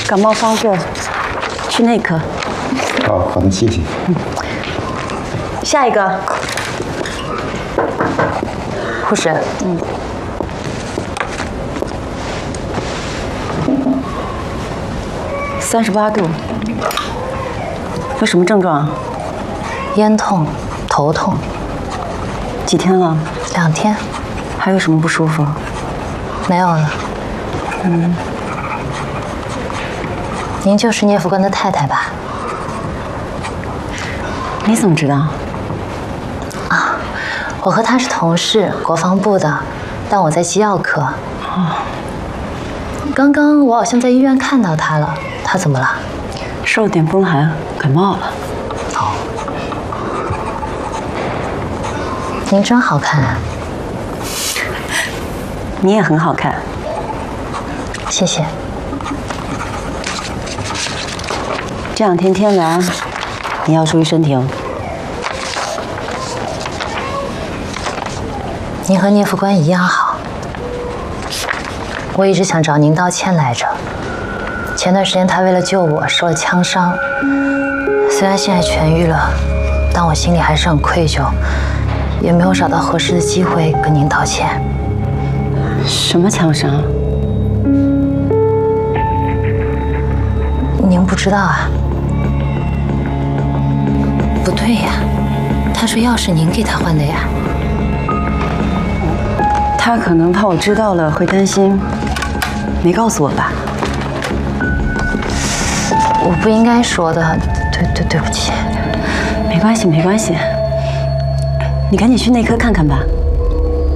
感冒发热，去内科。 哦，好的，谢谢。 下一个， 护士。 38度，有什么症状？ 咽痛、头痛， 几天了 2天， 还有什么不舒服？ 没有了。您就是聂副官的太太吧？ 你怎么知道？ 啊，我和他是同事，国防部的，但我在机药科。刚刚我好像在医院看到他了，他怎么了？ 受了点风寒，感冒了。 哦，您真好看啊！ 你也很好看。 谢谢。 这2天天凉，你要注意身体哦。 您和聂副官一样好，我一直想找您道歉来着。前段时间他为了救我受了枪伤，虽然现在痊愈了，但我心里还是很愧疚，也没有找到合适的机会跟您道歉。 什么枪伤？ 您不知道啊？不对呀，他说药是您给他换的呀。 他可能怕我知道了会担心，没告诉我吧？ 我不应该说的，对不起。 没关系，没关系。你赶紧去内科看看吧。